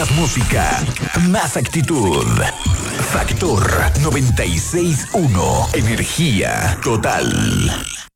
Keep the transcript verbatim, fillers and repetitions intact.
Más música, más actitud. Factor noventa y seis punto uno. Energía total.